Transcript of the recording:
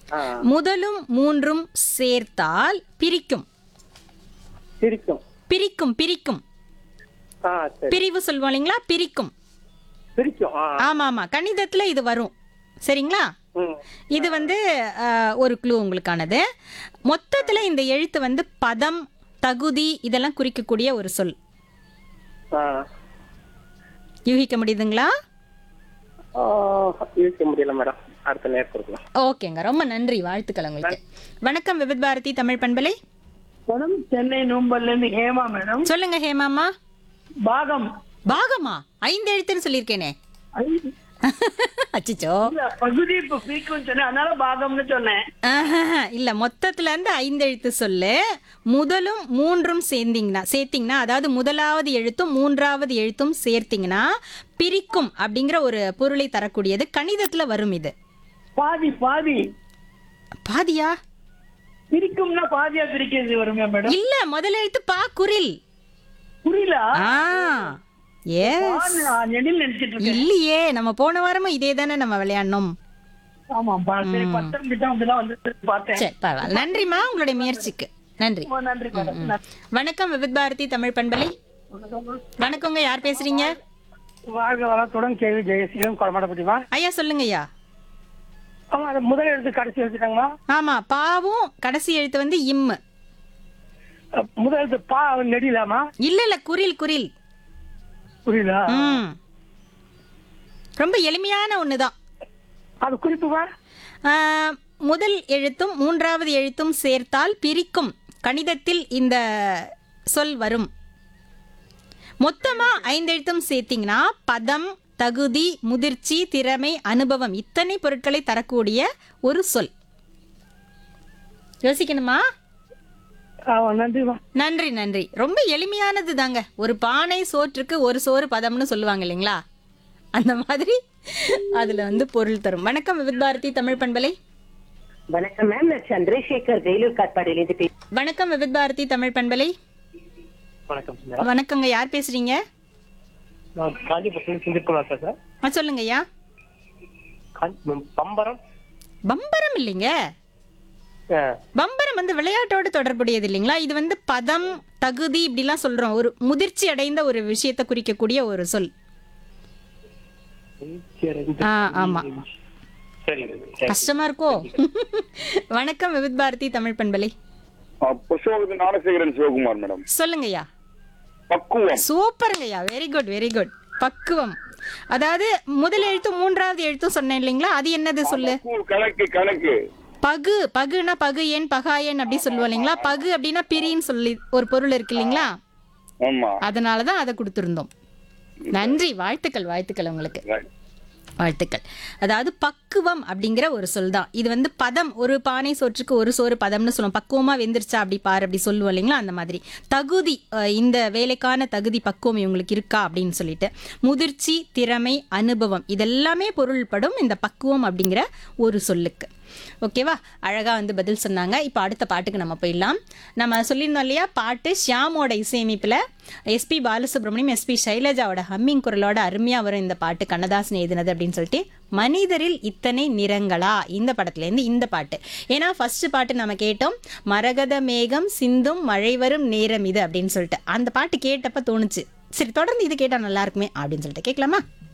ஆ, முதலும் மூன்றும் சேர்த்தால் பிரிக்கும். பிரிக்கும். பிரிக்கும் பிரிக்கும் ஆ, சரி. பிரிவு சொல்லுவோம் இல்லைங்களா, பிரிக்கும். பிரிக்கும். ஆ, ஆமா ஆமா, கணிதத்துல இது வரும். சரிங்களா? ம். இது வந்து ஒரு க்ளூ உங்களுக்கானது. மொத்தத்துல இந்த எழுத்து வந்து பதம், தகுதி இதெல்லாம் குறிக்கக்கூடிய ஒரு சொல். ஆ, யூகிக்க முடியுதுங்களா? ஆ, யூகிக்க முடியல மேடம். அடுத்த நேரம் கொடுக்கலாம். ஓகேங்க, ரொம்ப நன்றி, வாழ்த்துக்கள் உங்களுக்கு. வணக்கம் விவித் பாரதி தமிழ் பண்பலை. மேடம் சென்னை நூம்பல்ல இருந்து ஹேமா மேடம். சொல்லுங்க ஹேமாமா. பாகம். பாகமா? 5 எழுத்துன்னு சொல்லியிருக்கேனே. அச்சச்சோ. இல்ல, பகுதி இப்ப பிரிக்கும் சொன்னேன், அதனால பாகம்னு சொன்னேன். இல்ல, மொத்தத்துல இருந்து 5 எழுத்து சொல்லு. முதலும் மூன்றும் சேர்த்தீங்கன்னா அதாவது முதலாவது எழுத்தும் மூன்றாவது எழுத்தும் சேர்த்தீங்கன்னா பிரிக்கும் அப்படிங்கிற ஒரு பொருளை தரக்கூடியது. கணிதத்துல வரும் இது. பாதி பாதி பாதியா? பிரிக்கும்னா பாதியா பிரிக்கிறது வருமே மேடம். இல்ல, முதல் எழுத்து பா, குரில். புரியல. எஸ். நான் நெடில் நினைச்சிட்டு இருக்கேன். இல்லையே, நம்ம போன வாரமும் இதே தானே நம்ம விளையாடணும். ஆமா, சரி, 10 நிமிஷம் அப்படிதான் வந்து பார்த்தேன். சரி, பரவாயில்ல. நன்றிம்மா உங்களுடைய முயற்சிக்கு. நன்றி. ரொம்ப நன்றி மேடம். வணக்கம் விவித் பாரதி தமிழ் பண்பலை. வணக்கங்க, யார் பேசுறீங்க? வாழ்க வளத்துடன் கேள்வி ஜெயசீலம் கொடமாட்டப்பட்டிமா. ஐயா சொல்லுங்க ஐயா. ஆமா, அது முதல் எழுத்து கடைசி எழுத்துட்டாங்களா? ஆமா, பாவும் கடைசி எழுத்து வந்து இம்மு. முதல் எழுத்து பா நெடிலாமா? இல்ல இல்ல, குரில் குரில். புரியல. ம், ரொம்ப எளிமையான ஒண்ணுதான். அது குறிப்புமா? முதல் எழுத்தும் மூன்றாவது எழுத்தும் சேர்த்தால் பிரிக்கும். கணிதத்தில் இந்த சொல் வரும். மொத்தமா 5 எழுத்தும் சேர்த்தீங்கன்னா பதம், தகுதி, முதிர்ச்சி, திறமை, அனுபவம் இத்தனை பொருட்களை தரக்கூடிய ஒரு சொல். யோசிக்கணுமா? நன்றிமா. நன்றி நன்றி. ரொம்ப எளிமையானது தாங்க. ஒரு பானை சோற்றுக்கு ஒரு சோறு பதம்னு சொல்லுவாங்க இல்லைங்களா, அந்த மாதிரி அதுல வந்து பொருள் தரும். வணக்கம் விவித் பாரதி தமிழ் பண்பலை. வணக்கம் மேம், நான் சந்திரசேகர் வேலூர் காட்பாடியிலிருந்து வணக்கம் விவித் பாரதி தமிழ் பண்பலை. வணக்கம். வணக்கங்க, யார் பேசுறீங்க? நான் காஞ்சிபுரத்துல செந்தில்குமார் சார். சொல்லுங்க ஐயா. பம்பரம். பம்பரம் இல்லைங்க. ஆ, பம்பரம் வந்து விளையாட்டோடு தொடர்புடையது இல்லைங்களா. இது வந்து பதம், தகுதி இப்படிலாம் சொல்றோம். ஒரு முதிர்ச்சி அடைந்த ஒரு விஷயத்தை குறிக்கக்கூடிய ஒரு சொல். ஆமா, சரி. கஷ்டமா இருக்கோ? வணக்கம் விவித் பாரதி தமிழ் பண்பலை. புஷ்பவதி ஞானசேகரன் சிவகுமார் மேடம். சொல்லுங்க ஐயா. பக்குவம். சூப்பருங்க ஐயா, வெரி குட் வெரி குட். பக்குவம், அதாவது முதல் எழுத்தும் மூன்றாவது எழுத்தும் சொன்னேன் இல்லைங்களா, அது என்னது சொல்லு? கணக்கு கணக்கு. பகு. பகுனா பகு ஏன் பகாயன் அப்படி சொல்லுவோம் இல்லைங்களா. பகு அப்படின்னா பிரின்னு சொல்லி ஒரு பொருள் இருக்கு இல்லைங்களா, ஆமா. அதனாலதான் அதை கொடுத்திருந்தோம். நன்றி, வாழ்த்துக்கள் வாழ்த்துக்கள் உங்களுக்கு. வாழ்த்துக்கள். அதாவது பக்குவம் அப்படிங்கிற ஒரு சொல் தான் இது. வந்து பதம், ஒரு பானை சோற்றுக்கு ஒரு சோறு பதம்னு சொல்லுவோம். பக்குவமா வெந்துருச்சா அப்படி பாரு அப்படி சொல்லுவோம் இல்லைங்களா, அந்த மாதிரி. தகுதி, இந்த வேலைக்கான தகுதி பக்குவம் இவங்களுக்கு இருக்கா அப்படின்னு சொல்லிட்டு. முதிர்ச்சி, திறமை, அனுபவம் இதெல்லாமே பொருள்படும் இந்த பக்குவம் அப்படிங்கிற ஒரு சொல்லுக்கு. ஓகேவா? அழகா வந்து பதில் சொன்னாங்க. இப்போ அடுத்த பாட்டுக்கு நம்ம போயிடலாம். நம்ம சொல்லியிருந்தோம் இல்லையா, பாட்டு ஷியாமோட இசையமைப்பில் எஸ்பி பாலசுப்ரமணியம், எஸ்பி சைலஜாவோட ஹம்மிங் குரலோட அருமையாக வரும் இந்த பாட்டு. கண்ணதாசன் எழுதினது அப்படின்னு சொல்லிட்டு, மனிதரில் இத்தனை நிறங்களா இந்த படத்துலேருந்து இந்த பாட்டு. ஏன்னா ஃபர்ஸ்ட் பாட்டு நம்ம கேட்டோம், மரகத மேகம் சிந்தும் மழை வரும் நேரம் இது அப்படின்னு சொல்லிட்டு. அந்த பாட்டு கேட்டப்ப தோணுச்சு, சரி தொடர்ந்து இது கேட்டால் நல்லா இருக்குமே அப்படின்னு சொல்லிட்டு கேட்கலாமா?